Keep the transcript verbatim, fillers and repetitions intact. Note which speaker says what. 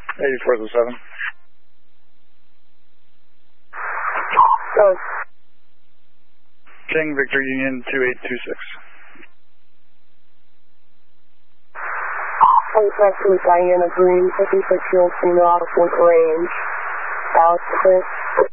Speaker 1: eighty-four to seven.
Speaker 2: Go.
Speaker 1: King Victor Union two eight two six.
Speaker 2: Taxi Diana Green, fifty-six Hill, Senior Fort Range. South six.